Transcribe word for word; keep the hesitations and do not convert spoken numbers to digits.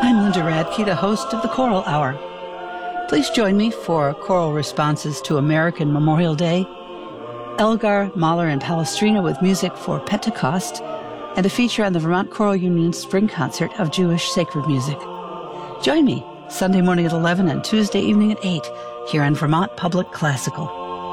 I'm Linda Radke, the host of the Choral Hour. Please join me for choral responses to American Memorial Day, Elgar, Mahler, and Palestrina with music for Pentecost, and a feature on the Vermont Choral Union's Spring Concert of Jewish Sacred Music. Join me Sunday morning at eleven and Tuesday evening at eight here on Vermont Public Classical.